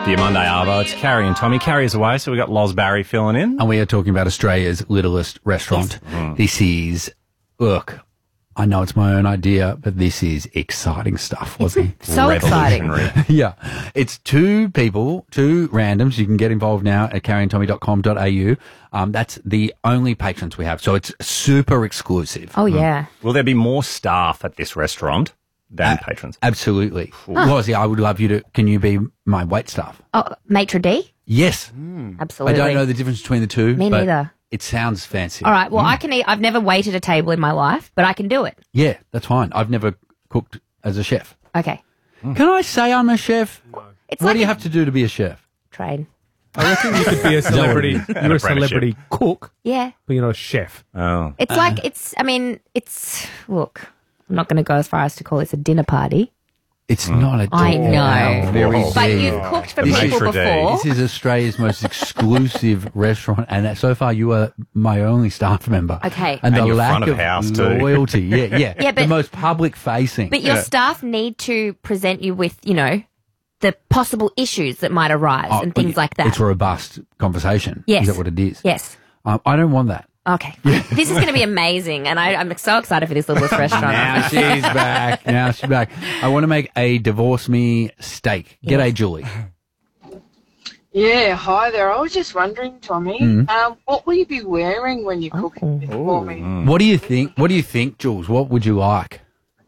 Dear Monday Arvo, it's Carrie and Tommy. Carrie's away, so we got Loz Barry filling in. And we are talking about Australia's littlest restaurant. Yes. This is, look, I know it's my own idea, but this is exciting stuff, wasn't it? So exciting. Yeah. It's two people, two randoms. You can get involved now at carrieandtommy.com.au. That's the only patrons we have. So it's super exclusive. Oh, yeah. Will there be more staff at this restaurant than patrons? Absolutely. Lozzie, I would love you to, can you be my wait staff? Oh, maitre d'? Yes. Absolutely. I don't know the difference between the two. Me but neither. It sounds fancy. All right, well, I can eat. I've never waited a table in my life, but I can do it. Yeah, that's fine. I've never cooked as a chef. Okay. Can I say I'm a chef? It's What like do you have to do to be a chef? train. I reckon you could be a celebrity. You're a celebrity cook, Yeah. but you're not a chef. Oh. It's like, look, I'm not going to go as far as to call this a dinner party. It's not a I dinner. know. Very But deep. you've cooked for The people maitre d'. before. This is Australia's most exclusive restaurant, and so far you are my only staff member. Okay. And, And the you're lack front of of house too. loyalty. Yeah. Yeah, the but- most public facing. But your staff need to present you with, the possible issues that might arise and things like that. It's a robust conversation. Yes. Is that what it is? Yes. I don't want that. Okay. This is going to be amazing, and I'm so excited for this little restaurant. Now she's back. Now she's back. I want to make a divorce me steak. G'day, Julie. Yeah, hi there. I was just wondering, Tommy, what will you be wearing when you cook it for me? What do you think? What do you think, Jules? What would you like?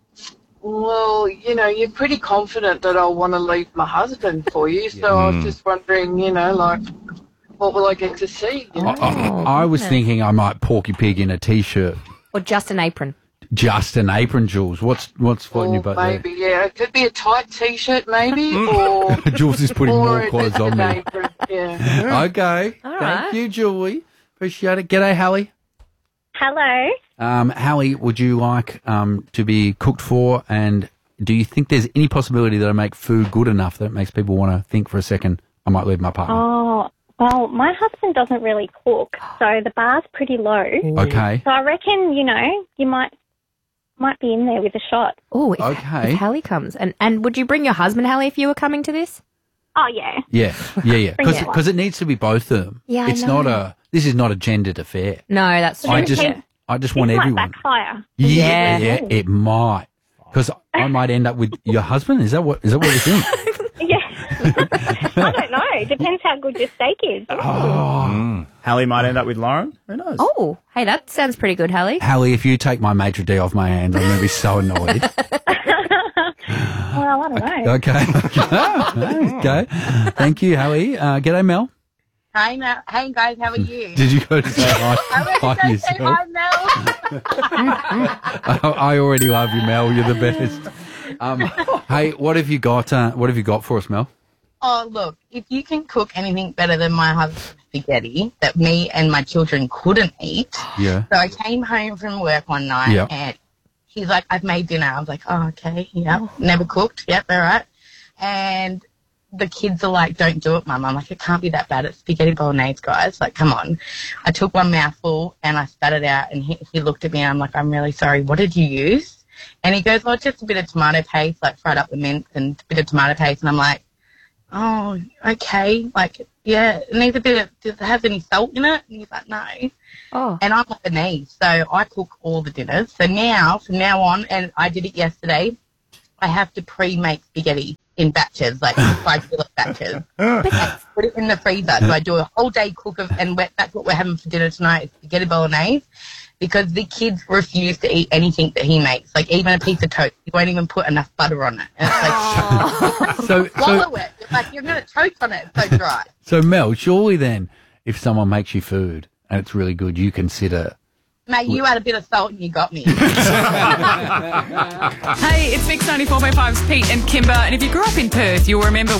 Well, you're pretty confident that I'll want to leave my husband for you, so I was just wondering, what will I get to see? I was thinking I might porky pig in a t-shirt. Or just an apron. Just an apron, Jules. What's floating your Or butt maybe, it could be a tight T-shirt, maybe, or there? Jules is putting or more clothes just on an me. apron. Yeah. Okay. All Thank right. you, Julie. Appreciate it. G'day, Hallie. Hello. Hallie, would you like to be cooked for, and do you think there's any possibility that I make food good enough that it makes people want to think for a second I might leave my partner? Oh, well, my husband doesn't really cook, so the bar's pretty low. Okay. So I reckon, you might be in there with a shot. Oh, Okay. if Hallie comes. And would you bring your husband, Hallie, if you were coming to this? Oh, yeah. Yeah. Bring it on. Because it needs to be both of them. Yeah, I It's know. not this is not a gendered affair. No, that's true. I just Yeah. want This might everyone. backfire. Yeah, Yeah. it might. Because I might end up with your husband. Is that what you think? Yeah. I don't know. Depends how good your steak is. Hallie might end up with Lauren. Who knows? Oh, hey, that sounds pretty good, Hallie. Hallie, if you take my maitre d' off my hands, I'm going to be so annoyed. Well, I don't know. Okay. Okay. Thank you, Hallie. G'day, Mel. Hey guys, how are you? Did you go to say hi, I went hi to go say yourself? hi, Mel. I already love you, Mel. You're the best. Hey, what have you got? What have you got for us, Mel? Oh, look, if you can cook anything better than my husband's spaghetti that me and my children couldn't eat. Yeah. So I came home from work one night Yep. and he's like, I've made dinner. I was like, oh, okay, yeah, never cooked. Yep, all right. And the kids are like, don't do it, Mum. I'm like, it can't be that bad. It's spaghetti bolognese, guys. Like, come on. I took one mouthful and I spat it out and he looked at me and I'm like, I'm really sorry. What did you use? And he goes, well, just a bit of tomato paste, like fried up the mince and a bit of tomato paste. And I'm like, oh, okay. Like, yeah, it needs a bit of, does it have any salt in it? And he's like, no. Oh. And I'm Lebanese, so I cook all the dinners. So now, from now on, and I did it yesterday, I have to pre-make spaghetti in batches, like 5 kilo batches. Put it in the freezer. So I do a whole day cook of, and that's what we're having for dinner tonight, is spaghetti bolognese, because the kids refuse to eat anything that he makes, like even a piece of toast. He won't even put enough butter on it. And it's like, swallow it. It's like, you're going to toast on it. It's so dry. So, Mel, surely then, if someone makes you food and it's really good, you consider... Mate, you had a bit of salt and you got me. Hey, it's Mix 94.5's Pete and Kimber, and if you grew up in Perth, you'll remember